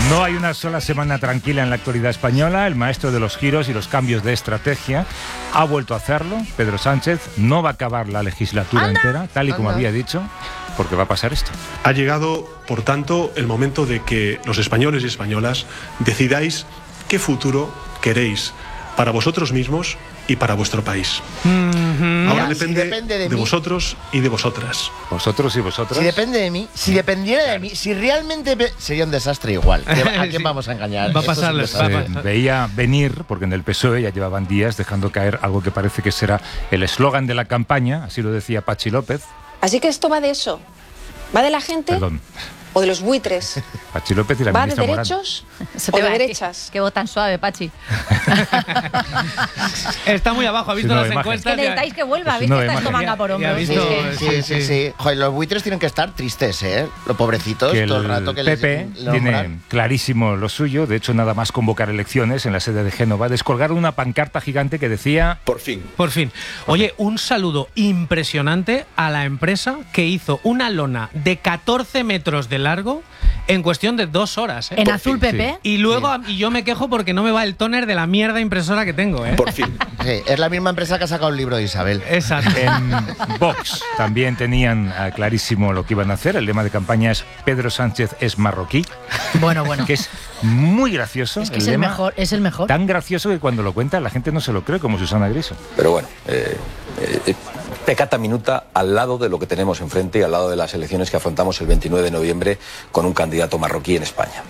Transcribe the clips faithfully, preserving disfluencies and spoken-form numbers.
No hay una sola semana tranquila en la actualidad española. El maestro de los giros y los cambios de estrategia ha vuelto a hacerlo. Pedro Sánchez no va a acabar la legislatura anda, entera, tal y como anda. había dicho, porque va a pasar esto. Ha llegado, por tanto, el momento de que los españoles y españolas decidáis qué futuro queréis para vosotros mismos y para vuestro país. Mm-hmm. Ahora depende, si depende de, de vosotros y de vosotras. Vosotros y vosotras. Si depende de mí, si dependiera de mí, si realmente pe- sería un desastre igual. ¿A quién sí. vamos a engañar? Va a pasarles. Eh, veía venir, porque en el P S O E ya llevaban días dejando caer algo que parece que será el eslogan de la campaña, así lo decía Pachi López. Así que esto va de eso. Va de la gente. Perdón. O de los buitres. Pachi López y la ¿Va ministra de derechos Se o de va derechas? Qué voz tan suave, Pachi. Está muy abajo, ha visto no, las imagen. encuestas. Que necesitáis que vuelva, ¿habéis no, que está esto manga por hombros? Sí, sí, sí, sí, sí. Joder, los buitres tienen que estar tristes, ¿eh? Los pobrecitos, que todo el rato que P P les tiene clarísimo lo suyo. De hecho, nada más convocar elecciones en la sede de Génova, descolgaron una pancarta gigante que decía... Por fin. Por fin. Oye, un saludo impresionante a la empresa que hizo una lona de catorce metros de largo en cuestión de dos horas. ¿eh? En Por azul fin. P P. Sí. Y luego sí. y yo me quejo porque no me va el tóner de la mierda impresora que tengo. ¿eh? Por fin. Sí, es la misma empresa que ha sacado el libro de Isabel. Exacto. En Vox también tenían uh, clarísimo lo que iban a hacer. El lema de campaña es Pedro Sánchez es marroquí. Bueno, bueno. Que es muy gracioso. Es que el es el lema, mejor, es el mejor. Tan gracioso que cuando lo cuenta la gente no se lo cree, como Susana Griso. Pero bueno, eh, eh, pecata minuta al lado de lo que tenemos enfrente y al lado de las elecciones que afrontamos el veintinueve de noviembre con un candidato marroquí en España.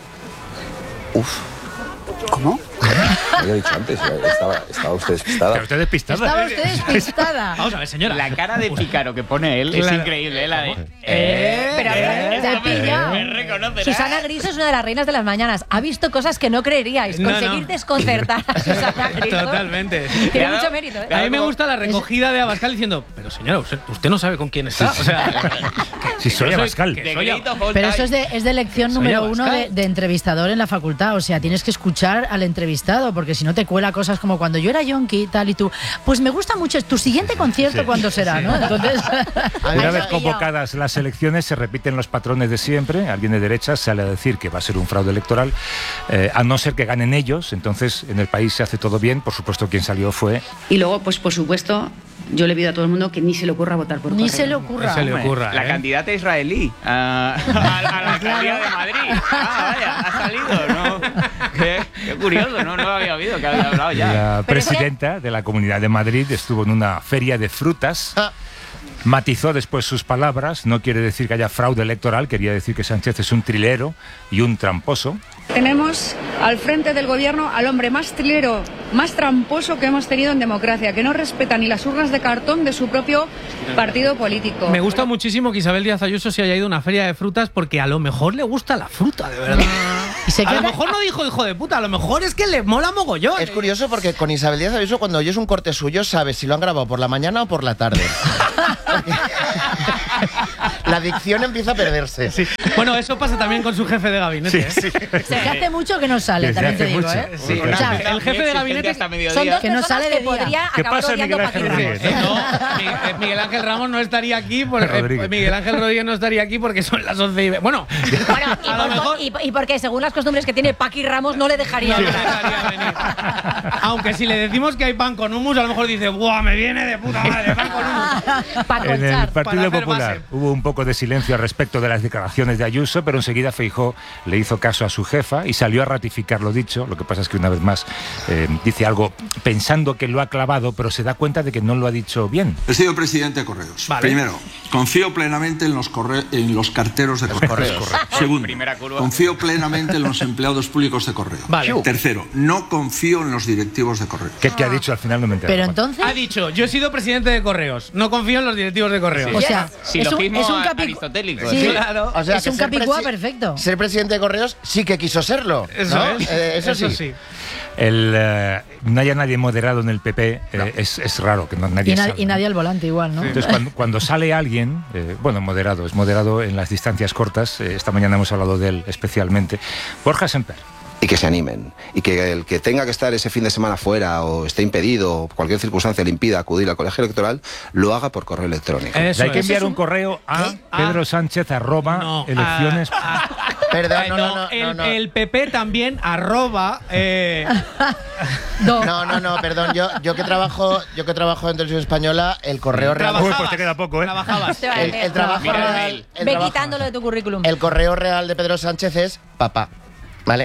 Uf. ¿Cómo? Lo había dicho antes, estaba, estaba usted despistada. Pero usted despistada. Estaba usted despistada. Vamos a ver, señora. La cara de pícaro que pone él claro. es increíble, la de... Eh, pero eh, te eh, pillado. me reconocerá. Susana Griso es una de las reinas de las mañanas. Ha visto cosas que no creeríais. No, Conseguir no. desconcertar a Susana Griso. Totalmente. Tiene Claro. mucho mérito, ¿eh? A mí me gusta la recogida de Abascal diciendo, pero señora, usted, usted no sabe con quién está. O sea, Si soy Abascal. que De soy grito, Pero eso es de, es de lección Soy número Abascal. uno de, de entrevistador en la facultad. O sea, tienes que escuchar al entrevistado, porque si no te cuela cosas como cuando yo era yonki, tal, y tú, pues me gusta mucho, tu siguiente concierto, Sí. ¿cuándo será? ¿No? Entonces, Una vez convocadas las elecciones se repiten los patrones de siempre. Alguien de derecha sale a decir que va a ser un fraude electoral, eh, a no ser que ganen ellos. Entonces en el país se hace todo bien. Por supuesto, quien salió fue... Y luego, pues por supuesto, yo le pido a todo el mundo que ni se le ocurra votar por ni correo. se le ocurra. Se le ocurra, La ¿eh? candidata israelí a, a, a la alcaldía de Madrid. Ah, vaya, ha salido, ¿no? Qué, qué curioso, no, no lo había oído, que había hablado ya. La Pero presidenta de la Comunidad de Madrid estuvo en una feria de frutas. Ah. Matizó después sus palabras. No quiere decir que haya fraude electoral, quería decir que Sánchez es un trilero y un tramposo. Tenemos al frente del gobierno al hombre más trilero, más tramposo que hemos tenido en democracia, que no respeta ni las urnas de cartón de su propio partido político. Me gusta muchísimo que Isabel Díaz Ayuso se haya ido a una feria de frutas porque a lo mejor le gusta la fruta, de verdad. Y se A lo queda- mejor no dijo hijo de puta, a lo mejor es que le mola mogollón. Es curioso porque con Isabel Díaz Ayuso, cuando oyes un corte suyo, sabes si lo han grabado por la mañana o por la tarde. La dicción empieza a perderse. Sí. Bueno, eso pasa también con su jefe de gabinete. ¿eh? Se que hace mucho que no sale, Desde también te hace digo, mucho. ¿eh? Sí, O sea, el jefe de gabinete hasta son mediodía. dos que no personas sale de que día. podría ¿Qué acabar pasa, odiando Miguel a Paquirra. Ángel Rodríguez? Eh, no, Miguel, Miguel Ángel Ramos no estaría aquí por, Rodríguez. eh, Miguel Ángel Rodríguez no estaría aquí porque son las once y ve- Bueno, Bueno, y, a lo por- mejor y- y porque según las costumbres que tiene Paqui Ramos no le dejaría. no le hablar. dejaría venir. Aunque si le decimos que hay pan con hummus, a lo mejor dice, ¡buah, me viene de puta madre, pan con hummus! Para En el conchar. Partido para hacer Popular base. hubo un poco de silencio al respecto de las declaraciones de Ayuso, pero enseguida Feijóo le hizo caso a su jefa y salió a ratificar lo dicho. Lo que pasa es que una vez más eh, dice algo pensando que lo ha clavado, pero se da cuenta de que no lo ha dicho bien. He sido presidente de Correos. Vale. Primero, confío plenamente en los, corre en los carteros de Correos. Segundo, Primera curva. confío plenamente en los empleados públicos de Correos. Vale. Tercero, no confío en los directivos de Correos. ¿Qué, qué ha dicho al final? No me entero. Pero entonces, Ha dicho, yo he sido presidente de Correos, no confío en los directivos de Correos. o sea, es un, Silogismo es un capi- aristotélico. Sí, Claro. O sea, es que un ser capicúa presi- perfecto. Ser presidente de Correos sí que quiso serlo. Eso ¿no? es, Eh, eso, eso sí. sí. El, eh, no haya nadie moderado en el P P, eh, es, es raro que no, nadie Y, na- salga, y ¿no? nadie al volante igual, ¿no? Entonces, cuando, cuando sale alguien, eh, bueno, moderado, es moderado en las distancias cortas, eh, esta mañana hemos hablado de él especialmente, Borja Semper. y que se animen. Y que el que tenga que estar ese fin de semana fuera o esté impedido o cualquier circunstancia le impida acudir al colegio electoral, lo haga por correo electrónico. Eso hay que enviar un correo a Pedro Sánchez arroba No, elecciones. a- Perdón, Eh, no, no, no, no, el, no, no. el P P también arroba. eh, No, no, no, perdón. Yo, yo que trabajo, yo que trabajo en Televisión Española, el correo real. Uy, pues te queda poco, ¿eh? Trabajabas. El, el trabajo Mira el real. mail. el Ve trabajo- quitándolo de tu currículum. El correo real de Pedro Sánchez es papá. ¿Vale?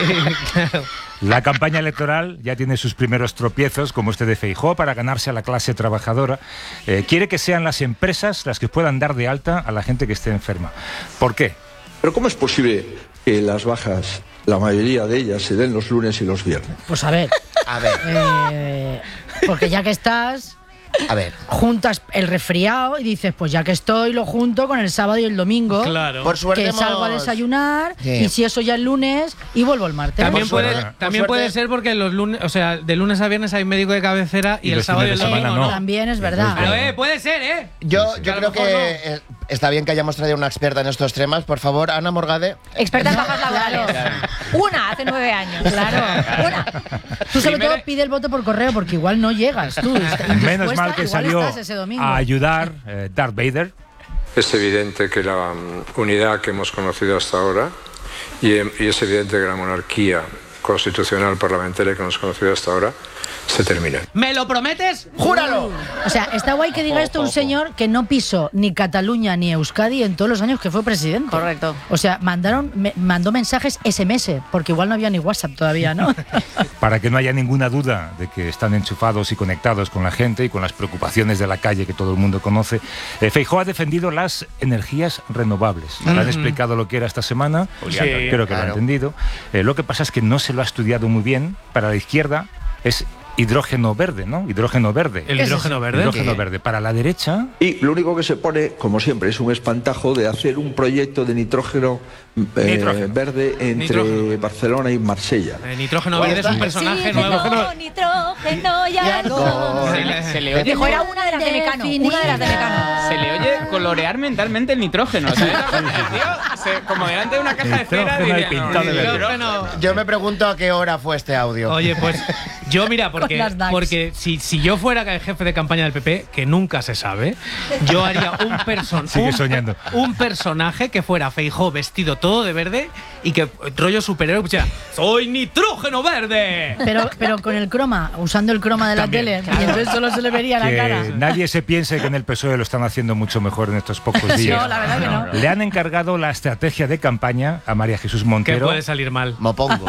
La campaña electoral ya tiene sus primeros tropiezos, como este de Feijóo, para ganarse a la clase trabajadora. Eh, quiere que sean las empresas las que puedan dar de alta a la gente que esté enferma. ¿Por qué? Pero ¿cómo es posible que las bajas, la mayoría de ellas, se den los lunes y los viernes? Pues a ver, A ver, eh, porque ya que estás, a ver. juntas el resfriado y dices, pues ya que estoy, lo junto con el sábado y el domingo. Claro. Por suerte Que hemos- salgo a desayunar Sí. y si eso ya el lunes y vuelvo el martes. También Por puede, suerte- por también suerte- puede ser porque los lunes, o sea, de lunes a viernes hay médico de cabecera y, Y el los sábado y el fines de domingo semana no. no. También es verdad. Pero eh, puede ser, ¿eh? Yo, Que yo a lo creo mejor que eh, está bien que hayamos traído una experta en estos temas. Por favor, Ana Morgade. Experta en bajas laborales. Una hace nueve años. Claro. Una. Tú sobre Primero- todo pide el voto por correo porque igual no llegas. Tú, Menos indispuesta, mal que igual salió estás ese domingo. a ayudar eh, Darth Vader. Es evidente que la mm, unidad que hemos conocido hasta ahora y, em- y es evidente que la monarquía constitucional parlamentaria que hemos conocido hasta ahora se termina. ¿Me lo prometes? ¡Júralo! O sea, está guay que diga esto un señor que no pisó ni Cataluña ni Euskadi en todos los años que fue presidente. Correcto. O sea, mandaron, me- mandó mensajes ese eme ese, porque igual no había ni WhatsApp todavía, ¿no? Para que no haya ninguna duda de que están enchufados y conectados con la gente y con las preocupaciones de la calle que todo el mundo conoce, eh, Feijóo ha defendido las energías renovables. Le han explicado lo que era esta semana, Sí, creo que lo ha claro. entendido. Eh, lo que pasa es que no se lo ha estudiado muy bien. Para la izquierda es hidrógeno verde, ¿no? Hidrógeno verde. ¿El hidrógeno verde? Hidrógeno verde. Para la derecha, Y lo único que se pone, como siempre, es un espantajo de hacer un proyecto de nitrógeno, eh, Nitrógeno. verde entre Nitrógeno. Barcelona y Marsella. El nitrógeno verde es un personaje nuevo. Oxígeno, nitrógeno y algo. Se le, se le oye, Dijo, era una de las de Mecano. Una de las de Mecano. se le oye colorear mentalmente el nitrógeno. ¿Sabes? El tío, se- como delante de una caja de cera, Nitrógeno diría, y pintado de verde. Nitrógeno. Yo me pregunto a qué hora fue este audio. Oye, pues yo mira, porque, las D A Cs. porque si, si yo fuera el jefe de campaña del P P, que nunca se sabe, yo haría un, person Sigue un, soñando. un personaje que fuera Feijóo vestido todo de verde y que rollo superhéroe pusiera ¡soy nitrógeno verde! Pero, pero con el croma, usando el croma de la También, tele, y entonces solo se le vería la cara. que nadie se piense que en el P S O E lo están haciendo mucho mejor en estos pocos días. No, la verdad que no. Le han encargado la estrategia de campaña a María Jesús Que Montero. puede salir mal. Mopongo.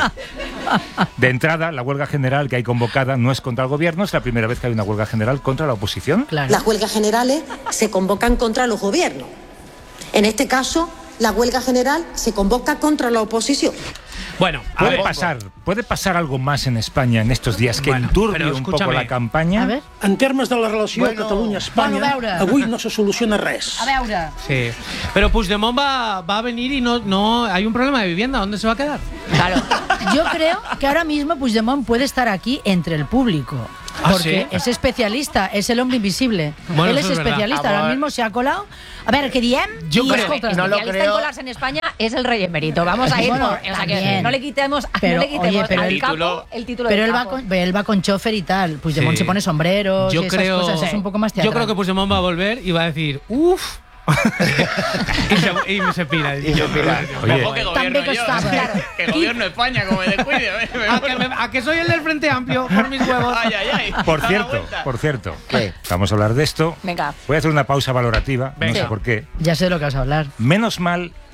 De entrada, la huelga general que hay convocada no es contra el gobierno, es la primera vez que hay una huelga general contra la oposición. Claro. Las huelgas generales se convocan contra los gobiernos. En este caso, la huelga general se convoca contra la oposición. Bueno, a Puede ver. pasar, puede pasar algo más en España en estos días que Bueno, enturbie pero un poco escúchame. la campaña. A ver, En termes de la relació Bueno, Catalunya-Espanya, bueno, a veure. avui no se soluciona res. a veure. Sí. Pero Puigdemont va, va a venir y no, no hay un problema de vivienda. ¿Dónde se va a quedar? Claro. Yo creo que ahora mismo Puigdemont puede estar aquí entre el público. ¿Ah, Porque sí? es especialista, es el hombre invisible. Bueno, Él es eso es verdad. especialista, ahora Amor. mismo se ha colado. A ver, ¿qué diem? Yo I, creo- escolta, no lo especialista creo. en colarse en España es el rey emérito. Vamos a ir Bueno, por- o sea, que también. no le quitemos, Pero, no le quitemos oye, pero al el capo título- el título Pero de él va, capo. con, él va con chofer y tal. Puigdemont Sí. se pone sombreros Yo y esas creo, cosas. Es un poco más teatral. yo creo que Puigdemont va a volver y va a decir ¡Uf! y, se, y se pira. Y se pira. Oye, Ojo que També gobierno yo. costava. Claro. Que gobierno España, como me descuide. me- me ¿A que, me- a que soy el del Frente Amplio por mis huevos? Ay, ay, ay. por Da la cierto, vuelta. por cierto, ¿Qué? vamos a hablar de esto. Venga. Voy a hacer una pausa valorativa, no Venga. sé por qué. Ya sé de lo que vas a hablar. Menos mal